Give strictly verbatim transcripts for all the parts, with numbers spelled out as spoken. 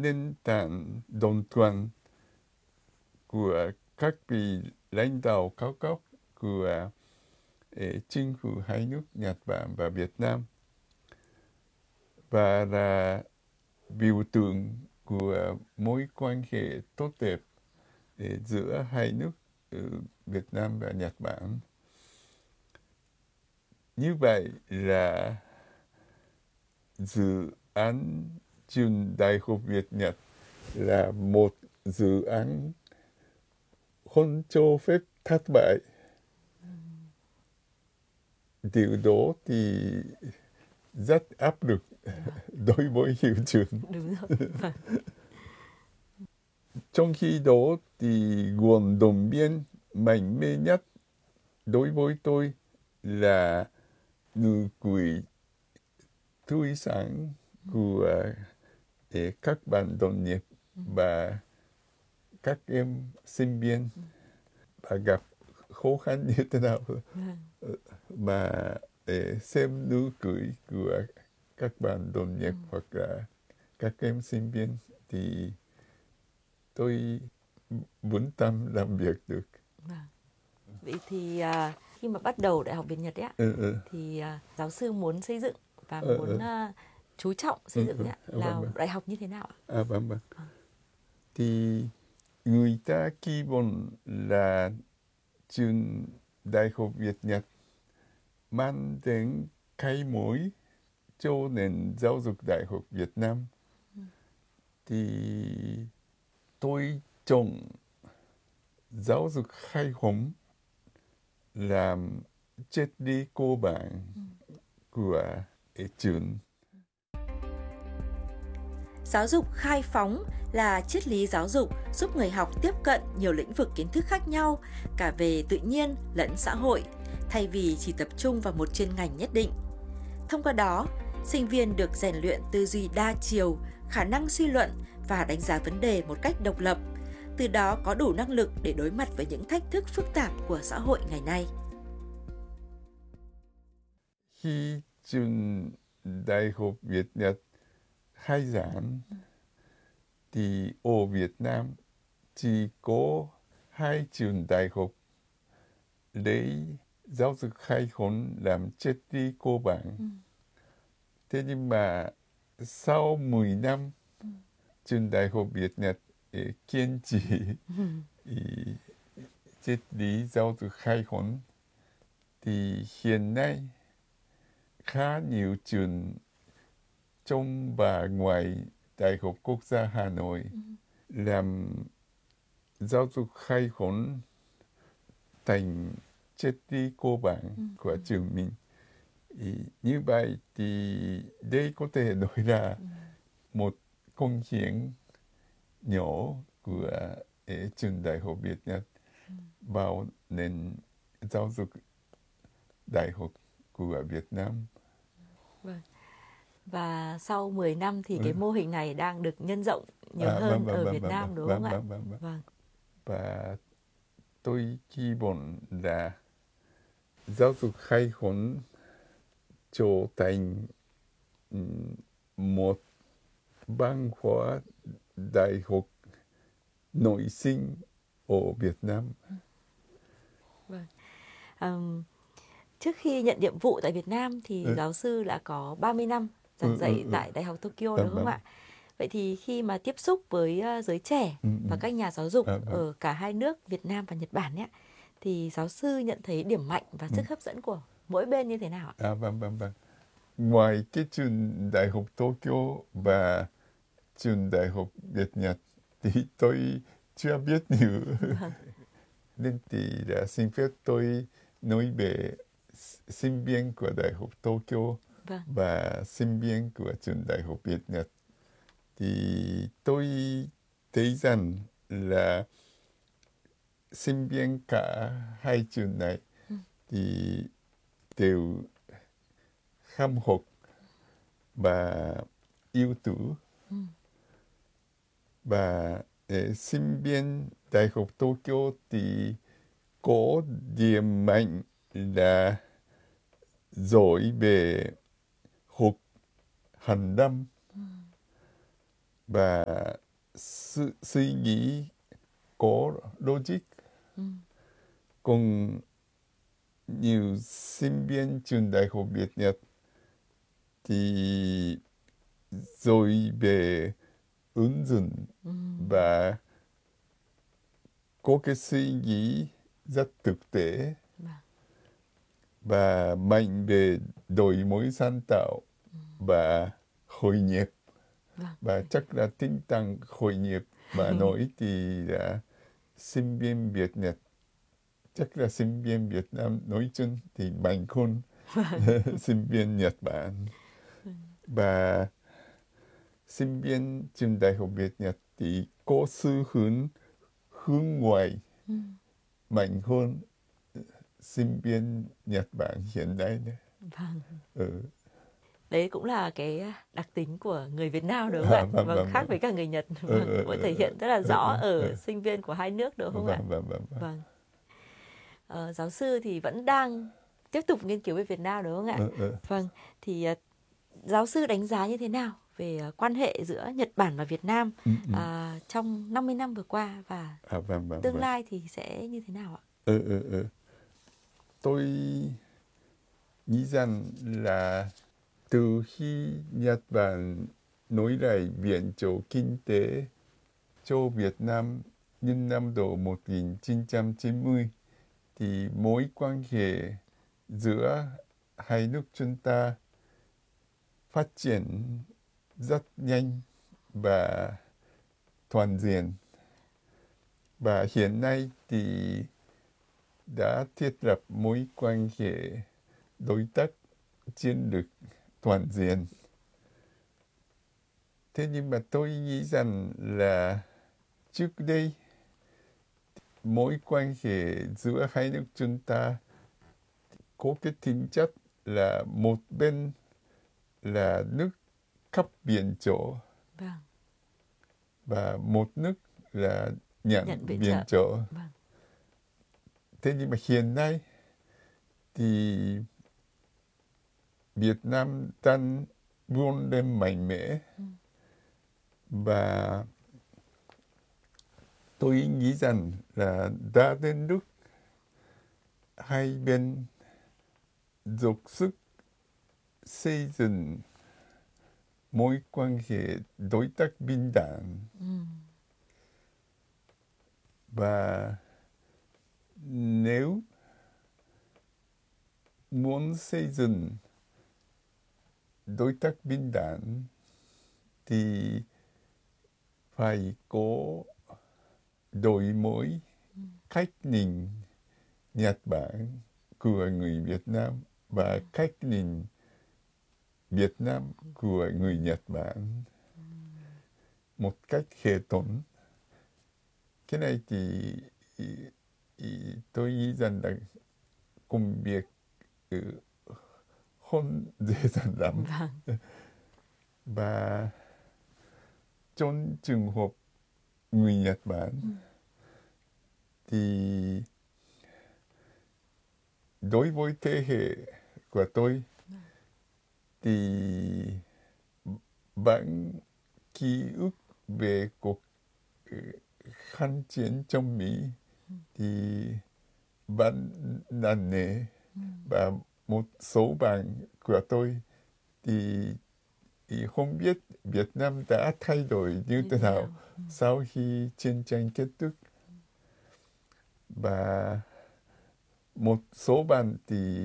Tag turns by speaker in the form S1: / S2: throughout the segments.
S1: nền tảng đồng thuận của các vị lãnh đạo cao cấp của eh, chính phủ hai nước Nhật Bản và Việt Nam, và là biểu tượng của mối quan hệ tốt đẹp eh, giữa hai nước uh, Việt Nam và Nhật Bản. Như vậy là dự án trường Đại học Việt Nhật là một dự án không cho phép thất bại. Điều đó thì rất áp lực đối với hiệu trưởng.
S2: Đúng rồi. Vâng.
S1: Trong khi đó thì nguồn động viên mạnh mẽ nhất đối với tôi là nụ cười tươi sáng của eh, các bạn đồng nghiệp và các em sinh viên, và gặp khó khăn như thế nào mà để xem nụ cười của các bạn đồng nghiệp hoặc là các em sinh viên thì tôi vững tâm làm việc được.
S2: Vâng. Vậy thì à, khi mà bắt đầu Đại học Việt Nhật ấy, ạ,
S1: Ừ, ừ.
S2: thì à, giáo sư muốn xây dựng và
S1: Ừ,
S2: muốn
S1: ừ.
S2: à, chú trọng xây
S1: Ừ,
S2: dựng
S1: ừ.
S2: ấy, ạ,
S1: À,
S2: là
S1: vâng, vâng.
S2: đại học như thế nào ạ?
S1: À, vâng, vâng. Thì người ta kỳ vọng là trường Đại học Việt Nhật mang đến cái mới cho nền giáo dục Đại học Việt Nam. Thì tôi chọn giáo dục khai phóng làm triết lý cơ bản của trường.
S3: Giáo dục khai phóng là triết lý giáo dục giúp người học tiếp cận nhiều lĩnh vực kiến thức khác nhau, cả về tự nhiên lẫn xã hội, thay vì chỉ tập trung vào một chuyên ngành nhất định. Thông qua đó, sinh viên được rèn luyện tư duy đa chiều, khả năng suy luận và đánh giá vấn đề một cách độc lập, từ đó có đủ năng lực để đối mặt với những thách thức phức tạp của xã hội ngày nay.
S1: Khi trường Đại học Việt Nhật khai giảng thì ở Việt Nam chỉ có hai trường đại học lấy giáo dục khai phóng làm triết lý cơ bản. Thế nhưng mà sau mười năm, trường Đại học Việt Nhật eh, kiên trì eh, triết lý giáo dục khai phóng, thì hiện nay khá nhiều trường trong và ngoài Đại học Quốc gia Hà Nội làm giáo dục khai phóng thành triết lý cơ bản của trường mình. Ý, như vậy thì đây có thể nói là một công hiến nhỏ của eh, trường Đại học Việt Nhật vào nền giáo dục đại học của Việt Nam.
S2: Vâng. Và sau mười năm thì
S1: Ừ.
S2: cái mô hình này đang được nhân rộng nhiều
S1: À,
S2: hơn
S1: vâng, vâng,
S2: ở
S1: vâng,
S2: Việt
S1: vâng,
S2: Nam,
S1: vâng,
S2: đúng không
S1: vâng,
S2: ạ?
S1: vâng, vâng, vâng.
S2: Vâng.
S1: Và tôi kỳ vọng là giáo dục khai phóng trở thành um, một văn hóa đại học nổi sinh ở Việt Nam.
S2: Vâng. Um, trước khi nhận nhiệm vụ tại Việt Nam thì
S1: Ừ.
S2: giáo sư đã có ba mươi năm giảng
S1: Ừ,
S2: dạy
S1: ừ, ừ.
S2: tại Đại học Tokyo,
S1: Vâng,
S2: đúng không
S1: vâng.
S2: ạ? Vậy thì khi mà tiếp xúc với uh, giới trẻ
S1: Ừ,
S2: và
S1: ừ.
S2: các nhà giáo dục
S1: À, vâng.
S2: ở cả hai nước Việt Nam và Nhật Bản ấy, thì giáo sư nhận thấy điểm mạnh và sức
S1: Ừ.
S2: hấp dẫn của mỗi bên như thế nào ạ?
S1: À, vâng, vâng, vâng. Ngoài cái trường Đại học Tokyo và trường Đại học Việt Nhật thì tôi chưa biết nhiều.
S2: Vâng.
S1: Nên thì là xin phép tôi nói về sinh viên của Đại học Tokyo
S2: Vâng.
S1: và sinh viên của trường Đại học Việt Nhật. Thì tôi thấy rằng là sinh viên cả hai trường này thì đều ham học và yêu tú. Và eh, sinh viên Đại học Tokyo thì có điểm mạnh là giỏi về học hàng năm. và su, suy nghĩ có logic.
S2: Ừ.
S1: Còn nhiều sinh viên trường Đại học Việt Nhật thì rồi về ứng dụng
S2: Ừ.
S1: và có cái suy nghĩ rất thực tế
S2: Vâng.
S1: và mạnh về đổi mới sáng tạo và khởi nghiệp.
S2: Vâng.
S1: Và chắc là tinh thần khởi nghiệp mà nói thì là sinh viên Việt Nhật, chắc là sinh viên Việt Nam nói chung thì mạnh hơn sinh viên Nhật Bản. Và sinh viên trường Đại học Việt Nhật thì có xu hướng hướng ngoại
S2: Ừ.
S1: mạnh hơn sinh viên Nhật Bản hiện nay đấy.
S2: Vâng.
S1: Ừ.
S2: Đấy cũng là cái đặc tính của người Việt Nam đúng không
S1: À,
S2: ạ?
S1: vâng,
S2: Vâng,
S1: vâng,
S2: khác
S1: vâng.
S2: với cả người Nhật.
S1: Ừ,
S2: Vâng,
S1: ừ,
S2: cũng
S1: ừ,
S2: thể hiện rất là
S1: ừ,
S2: rõ
S1: ừ,
S2: ở
S1: ừ.
S2: sinh viên của hai nước đúng không ạ?
S1: Vâng, vâng, vâng, vâng.
S2: Vâng. Ờ, giáo sư thì vẫn đang tiếp tục nghiên cứu về Việt Nam đúng không ạ?
S1: Ừ, ừ.
S2: Vâng, thì uh, giáo sư đánh giá như thế nào về uh, quan hệ giữa Nhật Bản và Việt Nam
S1: Ừ, ừ.
S2: uh, trong năm mươi năm vừa qua và
S1: À, vâng, vâng,
S2: tương
S1: vâng.
S2: lai thì sẽ như thế nào ạ?
S1: Ừ, ừ, ừ. Tôi nghĩ rằng là từ khi Nhật Bản nối lại viện trợ kinh tế cho Việt Nam những năm đầu một nghìn chín trăm chín mươi thì mối quan hệ giữa hai nước chúng ta phát triển rất nhanh và toàn diện. Và hiện nay thì đã thiết lập mối quan hệ đối tác chiến lược toàn diện. Thế nhưng mà tôi nghĩ rằng là trước đây mối quan hệ giữa hai nước chúng ta có cái tính chất là một bên là nước cấp viện trợ
S2: Vâng,
S1: và một nước là nhận,
S2: nhận viện
S1: viện
S2: trợ.
S1: trợ.
S2: Vâng,
S1: Thế nhưng mà hiện nay thì Việt Nam đang vươn lên mạnh mẽ.
S2: Ừ.
S1: Và tôi nghĩ rằng là đã đến lúc hai bên dốc sức xây dựng mối quan hệ đối tác bình đẳng.
S2: ừ.
S1: Và nếu muốn xây dựng đối tác bình đẳng thì phải có đổi mới cách nhìn Nhật Bản của người Việt Nam và cách nhìn Việt Nam của người Nhật Bản một cách hệ thống. Cái này thì ý, ý, tôi nghĩ rằng là công việc ừ, không dễ dàng lắm.
S2: Vâng,
S1: Và trong trường hợp người Nhật Bản
S2: ừ.
S1: thì đối với thế hệ của tôi thì bạn ký ức về cuộc ừ, kháng chiến trong Mỹ thì bạn nặng nề.
S2: Ừ.
S1: Và một số bạn của tôi thì, thì không biết Việt Nam đã thay đổi như
S2: Như
S1: thế
S2: thế
S1: nào
S2: nào? Ừ.
S1: sau khi chiến tranh kết thúc. Và một số bạn thì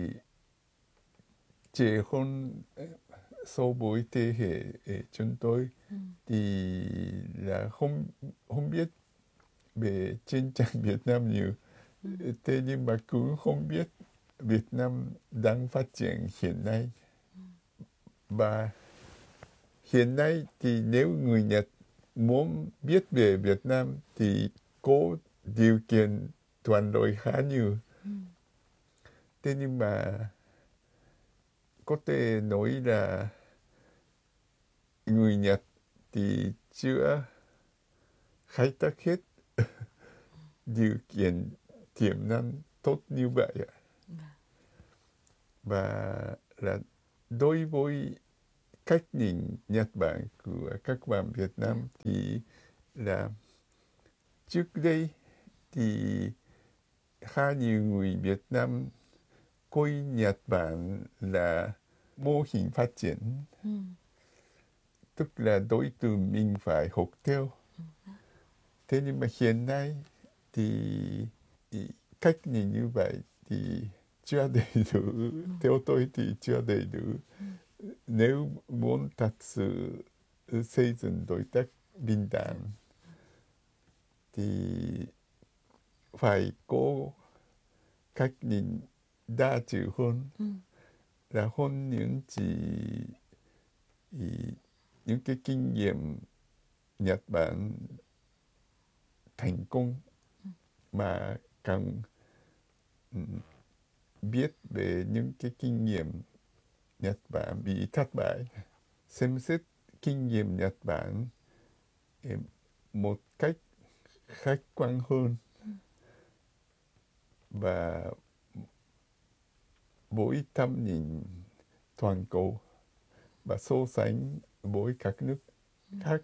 S1: trẻ hơn so với thế hệ chúng tôi
S2: Ừ.
S1: thì là không không biết về chiến tranh Việt Nam nhiều.
S2: Ừ.
S1: Thế nhưng mà cũng không biết Việt Nam đang phát triển hiện nay. Và hiện nay thì nếu người Nhật muốn biết về Việt Nam thì có điều kiện thuận lợi khá nhiều.
S2: Ừ.
S1: Thế nhưng mà có thể nói là người Nhật thì chưa khai thác hết điều kiện tiềm năng tốt như vậy. Và là đối với cách nhìn Nhật Bản của các bạn Việt Nam yeah. thì là trước đây thì khá nhiều người Việt Nam coi Nhật Bản là mô hình phát triển. Ừ. Tức là đối tượng mình phải học theo. Ừ. Thế nhưng mà hiện nay thì cách nhìn như vậy thì chưa đầy đủ. Ừ. Theo tôi thì chưa đầy đủ. Ừ. Nếu muốn thật sự xây dựng đối tác bình đẳng thì phải có cách nhìn đa chiều hơn. Ừ. Là hơn những chỉ những cái kinh nghiệm Nhật Bản thành công, mà càng biết về những cái kinh nghiệm Nhật Bản bị thất bại, xem xét kinh nghiệm Nhật Bản một cách khách quan hơn và với tầm nhìn toàn cầu và so sánh với các nước khác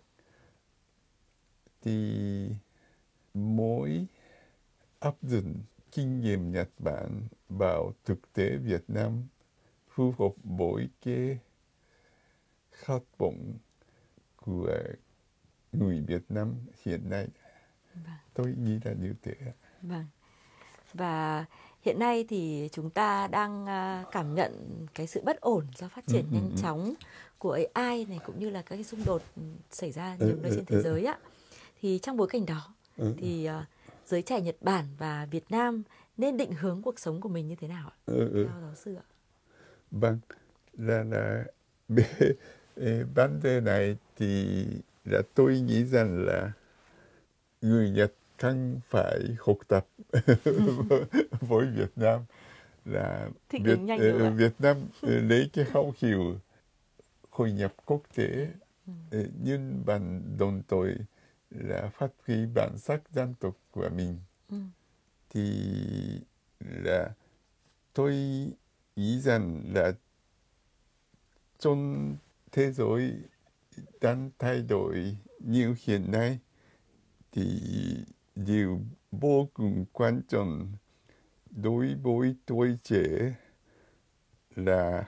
S1: thì mỗi áp dụng kinh nghiệm Nhật Bản vào thực tế Việt Nam phù hợp với cái khát vọng của người Việt Nam hiện nay. Vâng. Tôi nghĩ là như thế.
S2: Vâng. Và hiện nay thì chúng ta đang cảm nhận cái sự bất ổn do phát triển ừ, nhanh ừ, chóng của a i này, cũng như là các cái xung đột xảy ra nhiều nơi ừ, trên thế ừ, giới ạ. Thì trong bối cảnh đó ừ. thì uh, giới trẻ Nhật Bản và Việt Nam nên định hướng cuộc sống của mình như thế nào ạ? Ừ, ừ. Theo giáo sư ạ?
S1: Vâng, là, là vấn đề này thì là tôi nghĩ rằng là người Nhật cần phải học tập với Việt Nam, là Việt, uh, Việt Nam uh, lấy cái khẩu hiệu hội nhập quốc tế uh, nhưng bằng đồng thời là phát huy bản sắc dân tộc của mình. Ừ. Thì là tôi nghĩ rằng là trong thế giới đang thay đổi như hiện nay thì điều vô cùng quan trọng đối với tuổi trẻ là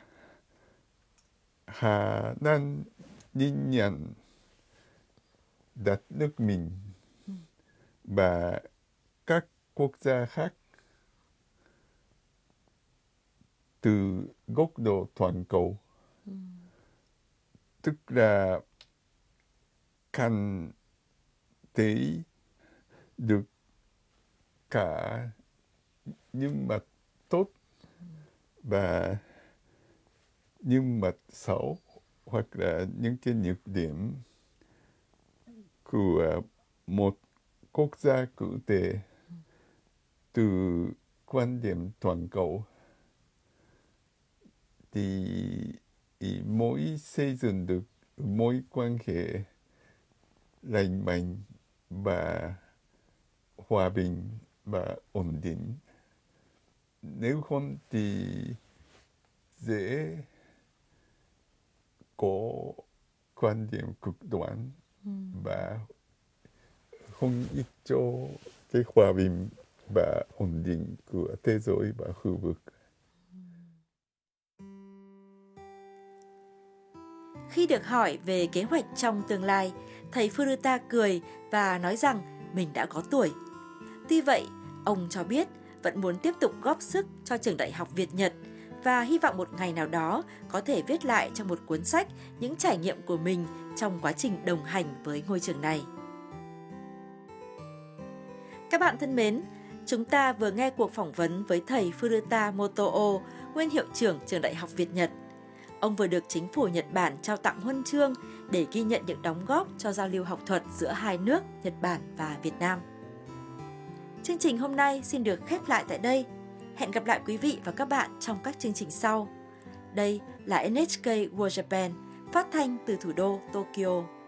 S1: khả năng nhìn nhận đất nước mình và các quốc gia khác từ góc độ toàn cầu. Ừ. Tức là cần thấy được cả những mặt tốt và những mặt xấu, hoặc là những cái nhược điểm của một quốc gia cụ thể từ quan điểm toàn cầu. Thì mỗi xây dựng được mối quan hệ lành mạnh và hòa bình và ổn định. Nếu không thì dễ có quan điểm cực đoan ừ. và không ích cho cái hòa bình và ổn định của thế giới và khu vực.
S3: Khi được hỏi về kế hoạch trong tương lai, thầy Furuta cười và nói rằng mình đã có tuổi. Tuy vậy, ông cho biết vẫn muốn tiếp tục góp sức cho trường đại học Việt Nhật và hy vọng một ngày nào đó có thể viết lại trong một cuốn sách những trải nghiệm của mình trong quá trình đồng hành với ngôi trường này. Các bạn thân mến, chúng ta vừa nghe cuộc phỏng vấn với thầy Furuta Motoo, nguyên hiệu trưởng trường đại học Việt Nhật. Ông vừa được chính phủ Nhật Bản trao tặng huân chương để ghi nhận những đóng góp cho giao lưu học thuật giữa hai nước Nhật Bản và Việt Nam. Chương trình hôm nay xin được khép lại tại đây. Hẹn gặp lại quý vị và các bạn trong các chương trình sau. Đây là en ết ca World Japan, phát thanh từ thủ đô Tokyo.